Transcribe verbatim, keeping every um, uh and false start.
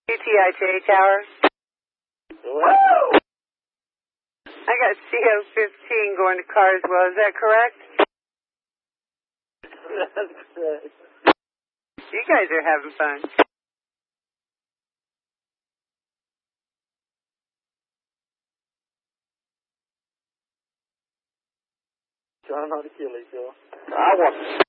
T I J Tower. Whoa! I got C O fifteen going to Carswell. Is that correct? That's correct. You guys are having fun. Trying not to kill each other. I want